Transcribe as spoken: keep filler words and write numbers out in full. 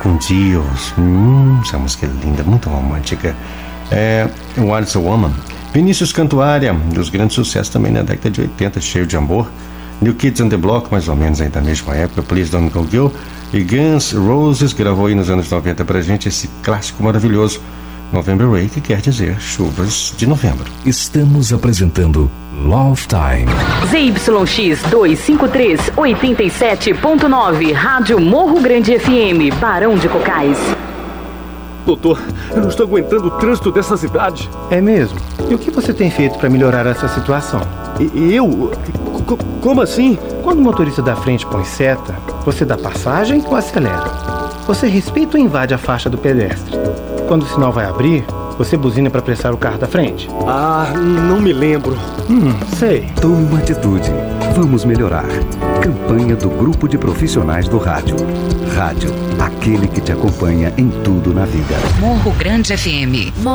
com Deus. Hum, essa música é linda, muito romântica. É, What's a Woman. Vinícius Cantuária, dos grandes sucessos também na década de oitenta, cheio de amor. New Kids on the Block, mais ou menos aí da mesma época, Please Don't Go Girl. E Guns Roses gravou aí nos anos noventa pra gente esse clássico maravilhoso, November Rain, que quer dizer chuvas de novembro. Estamos apresentando Love Time. Z Y X duzentos e cinquenta e três, oitenta e sete ponto nove, Rádio Morro Grande F M, Barão de Cocais. Doutor, eu não estou aguentando o trânsito dessa cidade. É mesmo? E o que você tem feito para melhorar essa situação? E eu? C- como assim? Quando o motorista da frente põe seta, você dá passagem ou acelera? Você respeita ou invade a faixa do pedestre? Quando o sinal vai abrir, você buzina para apressar o carro da frente? Ah, não me lembro. Hum, sei. Tome uma atitude. Vamos melhorar. Campanha do Grupo de Profissionais do Rádio. Rádio, aquele que te acompanha em tudo na vida. Morro Grande F M.